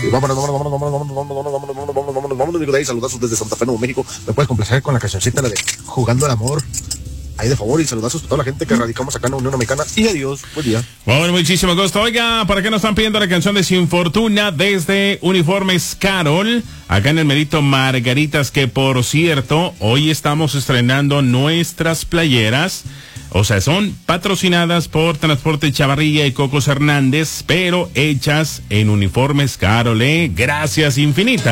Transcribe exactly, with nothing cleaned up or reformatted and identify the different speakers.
Speaker 1: Y vámonos, vámonos, vámonos, vámonos, vámonos, vámonos, vámonos, vámonos, vámonos, vámonos, vámonos, digo de ahí, saludazos desde Santa Fe, Nuevo México. Me puedes complacer con la cancioncita, la de Jugando al Amor. Ahí de favor, y saludazos a toda la gente que radicamos acá en la Unión Americana. Y adiós, buen día.
Speaker 2: Bueno, muchísimo gusto. Oiga, ¿para qué nos están pidiendo la canción de Sin Fortuna desde Uniformes Carol? Acá en el Merito Margaritas, que por cierto, hoy estamos estrenando nuestras playeras. O sea, son patrocinadas por Transporte Chavarría y Cocos Hernández, pero hechas en Uniformes Carol, ¿eh? Gracias infinitas.